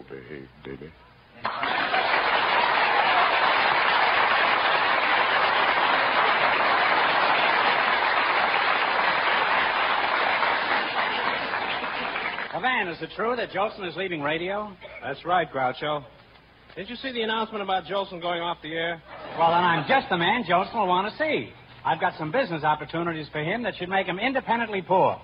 well-behaved, baby. Van, is it true that Jolson is leaving radio? That's right, Groucho. Didn't you see the announcement about Jolson going off the air? Well, then I'm just the man Jolson will want to see. I've got some business opportunities for him that should make him independently poor.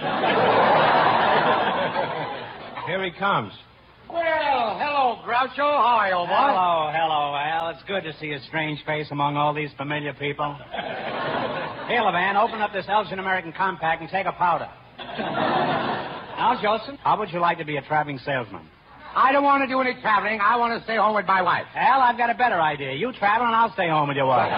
Here he comes. Well, hello, Groucho. How are you, old boy? Hello, Al. It's good to see a strange face among all these familiar people. Here, Levan, open up this Elgin American Compact and take a powder. Now, Jolson, how would you like to be a traveling salesman? I don't want to do any traveling. I want to stay home with my wife. Al, I've got a better idea. You travel and I'll stay home with your wife.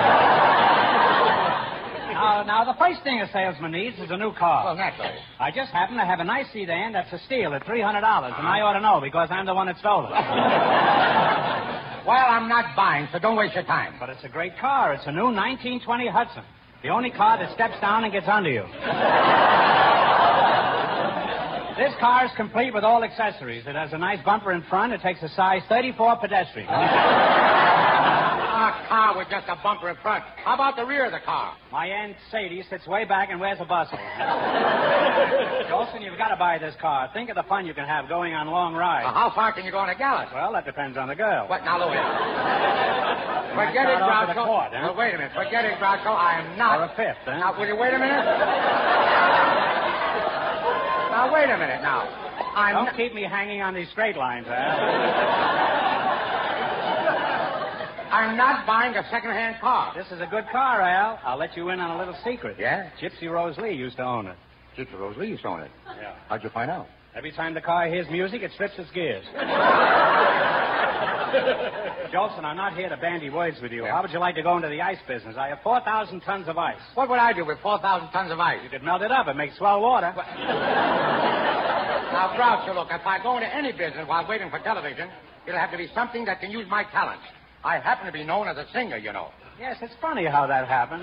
Now, the first thing a salesman needs is a new car. Well, naturally. I just happen to have a nice sedan that's a steal at $300, and I ought to know because I'm the one that stole it. Well, I'm not buying, so don't waste your time. But it's a great car. It's a new 1920 Hudson. The only car that steps down and gets under you. This car is complete with all accessories. It has a nice bumper in front. It takes a size 34 pedestrian. A car with just a bumper in front. How about the rear of the car? My Aunt Sadie sits way back and wears a bustle. Jolson, you've got to buy this car. Think of the fun you can have going on long rides. How far can you go on a gallop? Well, that depends on the girl. What? Now, Louis. Forget it, Groucho. Court, huh? Well, wait a minute. Forget it, Groucho. I am not... Or a fifth, huh? Now, will you wait a minute? Now, wait a minute now. Don't keep me hanging on these straight lines, Al. I'm not buying a second-hand car. This is a good car, Al. I'll let you in on a little secret. Yeah? Gypsy Rose Lee used to own it. Gypsy Rose Lee used to own it? Yeah. How'd you find out? Every time the car hears music, it strips its gears. Jolson, I'm not here to bandy words with you. Yeah. How would you like to go into the ice business? I have 4,000 tons of ice. What would I do with 4,000 tons of ice? You could melt it up. It makes swell water. Now, Groucho, look, if I go into any business while waiting for television, it'll have to be something that can use my talents. I happen to be known as a singer, you know. Yes, it's funny how that happened.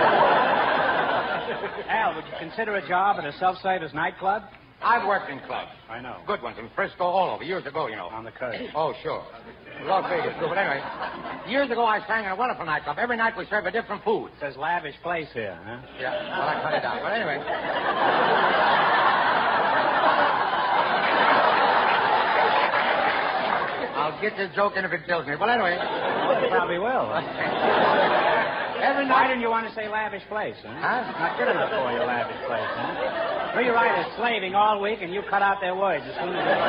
Al, would you consider a job at a self-service nightclub? I've worked in clubs. I know. Good ones in Frisco, all over, years ago, you know. On the coast. Oh, sure. Las Vegas, too. But anyway, years ago I sang in a wonderful nightclub. Every night we serve a different food. It says lavish place here, huh? Yeah, well, I cut it out. But anyway. I'll get this joke in if it kills me. Well, anyway. You probably will. Every Why night... didn't you want to say lavish place, huh? Huh? Not good enough for you, lavish place, huh? Three writers slaving all week, and you cut out their words as soon as they...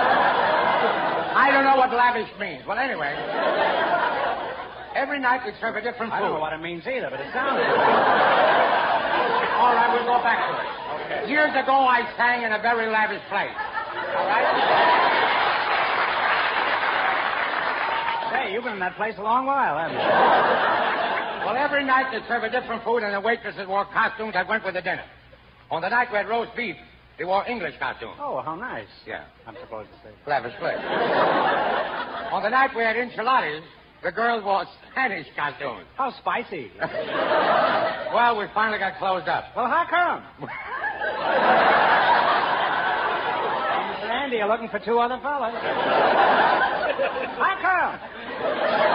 I don't know what lavish means. Well, anyway. Every night we serve a different food. I don't know what it means either, but it sounds good. All right, we'll go back to it. Okay. Years ago I sang in a very lavish place. All right? Hey, you've been in that place a long while, haven't you? Well, every night they serve a different food, and the waitresses wore costumes that went with the dinner. On the night we had roast beef, they wore English costumes. Oh, how nice. Yeah. I'm supposed to say. Lavish place. On the night we had enchiladas, the girls wore Spanish costumes. How spicy. Well, we finally got closed up. Well, how come? Mr. Andy, you're looking for two other fellas. How come?